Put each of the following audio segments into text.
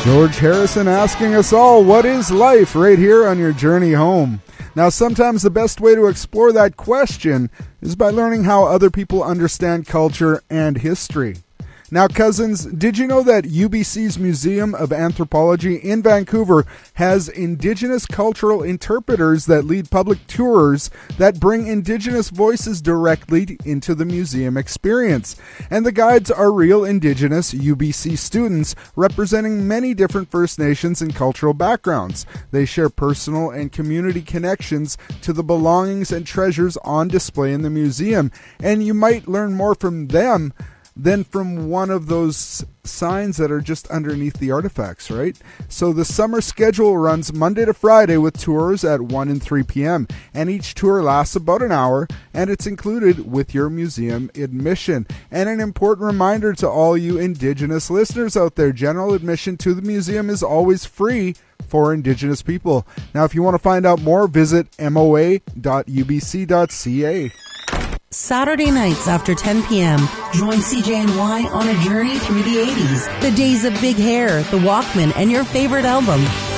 George Harrison asking us all, what is life, right here on your journey home. Now, sometimes the best way to explore that question is by learning how other people understand culture and history. Now, cousins, did you know that UBC's Museum of Anthropology in Vancouver has Indigenous cultural interpreters that lead public tours that bring Indigenous voices directly into the museum experience? And the guides are real Indigenous UBC students representing many different First Nations and cultural backgrounds. They share personal and community connections to the belongings and treasures on display in the museum. And you might learn more from them than from one of those signs that are just underneath the artifacts, right? So the summer schedule runs Monday to Friday with tours at 1 and 3 p.m. And each tour lasts about an hour, and it's included with your museum admission. And an important reminder to all you Indigenous listeners out there, general admission to the museum is always free for Indigenous people. Now, if you want to find out more, visit moa.ubc.ca. Saturday nights after 10 p.m., join CJNY on a journey through the 80s. The days of big hair, the Walkman, and your favorite album.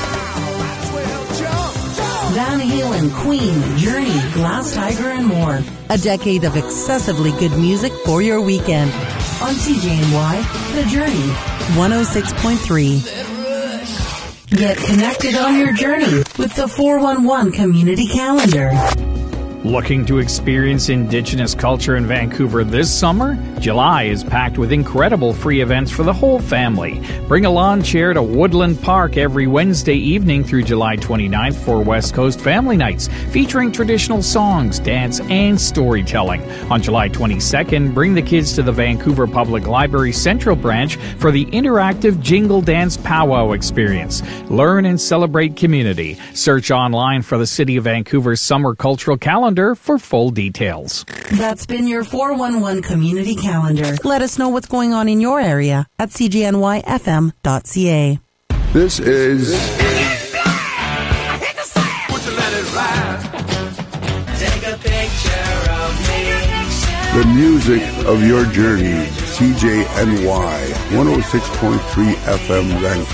Van Halen, Queen, Journey, Glass Tiger, and more. A decade of excessively good music for your weekend. On CJNY, The Journey, 106.3. Get connected on your journey with the 411 Community Calendar. Looking to experience Indigenous culture in Vancouver this summer? July is packed with incredible free events for the whole family. Bring a lawn chair to Woodland Park every Wednesday evening through July 29th for West Coast Family Nights, featuring traditional songs, dance, and storytelling. On July 22nd, bring the kids to the Vancouver Public Library Central Branch for the interactive Jingle Dance Powwow experience. Learn and celebrate community. Search online for the City of Vancouver's Summer Cultural Calendar for full details. That's been your 411 Community Calendar. Let us know what's going on in your area at cgnyfm.ca. This is the music of your journey. CJNY 106.3 FM Vancouver.